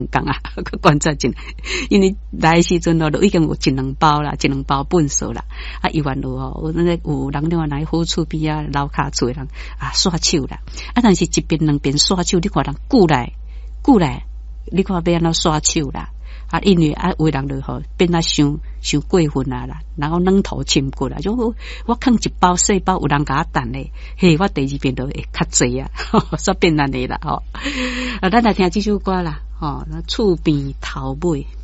讲啊，去观察进，因为来的时阵咯，都已经有一两包啦，一两包粪扫啦。啊，伊原路哦，有那个有人另外来好厝边啊，楼骹厝的人啊刷手啦。啊，但是一边两边刷手，你看人过来，你看要安怎刷手啦？啊，因为啊，有人就吼变啊伤过分啊啦，然后软土深骨啦，就我啃一包细包，有人甲我等咧，嘿，我第二遍就会较济啊，煞变安尼啦吼。啊，咱来听这首歌啦，吼，厝边头尾。